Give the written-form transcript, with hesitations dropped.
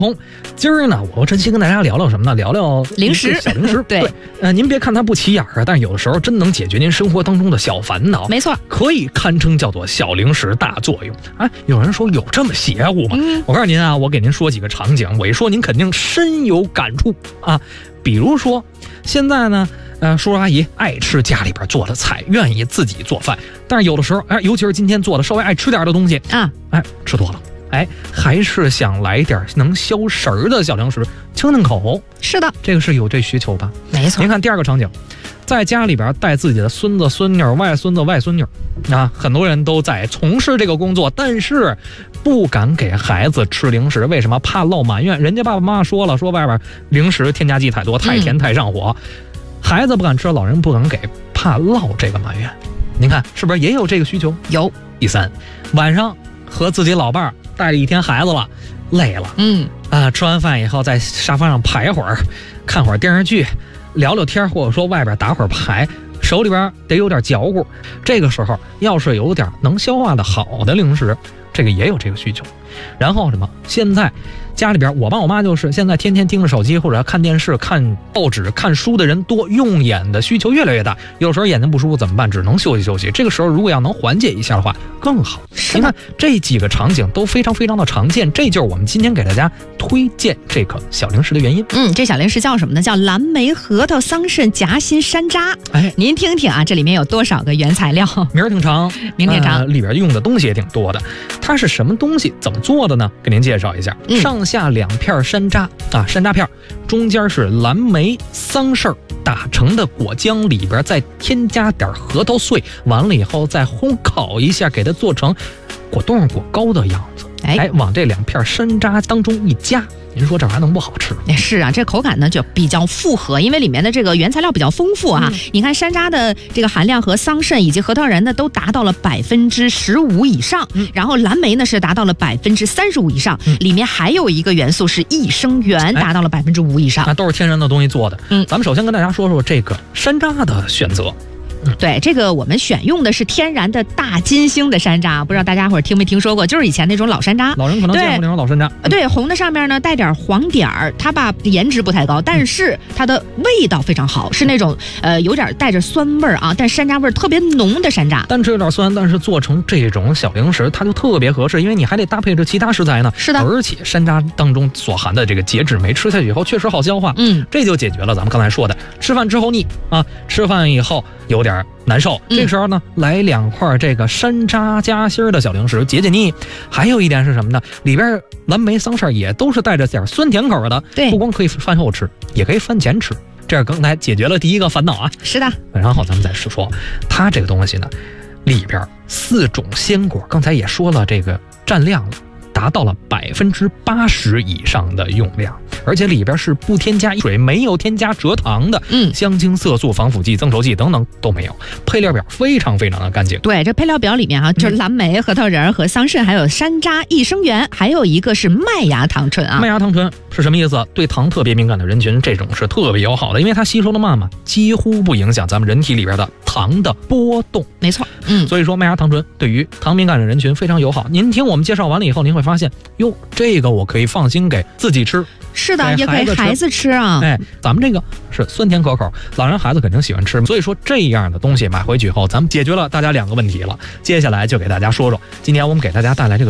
今儿呢，我真心跟大家聊聊什么呢？聊聊零食， 小零食。 对， 您别看它不起眼儿，但是有的时候真能解决您生活当中的小烦恼。 没错， 可以堪称叫做小零食大作用。有人说有这么邪乎吗？我告诉您啊，我给您说几个场景，我一说您肯定深有感触啊。比如说，现在呢，叔叔阿姨爱吃家里边做的菜，愿意自己做饭，但是有的时候，尤其是今天做的稍微爱吃点的东西啊，吃多了。还是想来点能消食儿的小零食，清清口。 是的， 这个是有这需求吧？ 没错。 您看第二个场景，在家里边带自己的孙子孙女、外孙子外孙女啊，很多人都在从事这个工作，但是不敢给孩子吃零食，为什么？怕落埋怨。人家爸爸妈妈说了，说外边零食添加剂太多，太甜太上火，孩子不敢吃，老人不敢给，怕落这个埋怨。您看是不是也有这个需求？ 有。 第三，晚上和自己老伴儿带了一天孩子了，累了，吃完饭以后在沙发上排会儿，看会儿电视剧，聊聊天，或者说外边打会儿牌，手里边得有点嚼乎。这个时候要是有点能消化的好的零食，这个也有这个需求。然后什么？现在家里边我爸我妈就是现在天天盯着手机或者看电视、看报纸、看书的人多，用眼的需求越来越大，有时候眼睛不舒服怎么办？只能休息休息。这个时候如果要能缓解一下的话更好。你看这几个场景都非常非常的常见，这就是我们今天给大家推荐这个小零食的原因。 这小零食叫什么呢？叫蓝莓、核桃、桑葚、夹心、山楂。您听听啊，这里面有多少个原材料？ 名儿挺长，里边用的东西也挺多的。它是什么东西？怎么做的呢？给您介绍一下。上下2片山楂山楂片，中间是蓝莓、桑葚打成的果浆，里边再添加点核桃碎，完了以后再烘烤一下，给它做成果冻果糕的样子。往这2片山楂当中一加，您说这还能不好吃？ 是啊，这口感呢就比较复合，因为里面的这个原材料比较丰富啊。你看山楂的这个含量和桑葚以及核桃仁呢都达到了15%以上，然后蓝莓呢是达到了35%以上，里面还有一个元素是益生元，达到了5%以上。 那都是天然的东西做的。咱们首先跟大家说说这个山楂的选择。 对，这个我们选用的是天然的大金星的山楂，不知道大家伙听没听说过，就是以前那种老山楂， 老人可能见过那种老山楂。 对，红的上面呢带点黄点儿，它颜值不太高，但是它的味道非常好，是那种有点带着酸味啊，但山楂味特别浓的山楂。 单吃有点酸，但是做成这种小零食它就特别合适，因为你还得搭配着其他食材呢。 是的， 而且山楂当中所含的这个节脂酶吃下去以后确实好消化。这就解决了咱们刚才说的吃饭之后腻啊，吃饭以后有点难受，这个时候呢来2块这个山楂夹心的小零食解解腻。还有一点是什么呢？里边蓝莓、桑葚也都是带着点酸甜口的，不光可以饭后吃，也可以饭前吃，这样刚才解决了第一个烦恼啊。 是的。 然后咱们再说它这个东西呢，里边4种鲜果，刚才也说了这个占量了，达到了80%以上的用量，而且里边是不添加水，没有添加蔗糖的，香精、色素、防腐剂、增稠剂等等都没有，配料表非常非常的干净。 对，这配料表里面啊，就是蓝莓、核桃仁和桑葚，还有山楂、益生元，还有一个是麦芽糖醇啊。 麦芽糖醇是什么意思？对糖特别敏感的人群，这种是特别友好的，因为它吸收的慢嘛，几乎不影响咱们人体里边的糖的波动。 没错， 所以说麦芽糖醇对于糖敏感的人群非常友好。您听我们介绍完了以后，您会发现，哟，这个我可以放心给自己吃。 是的，也可以孩子吃啊。 咱们这个是酸甜可口，老人孩子肯定喜欢吃，所以说这样的东西买回去以后，咱们解决了大家2个问题了。接下来就给大家说说，今天我们给大家带来这个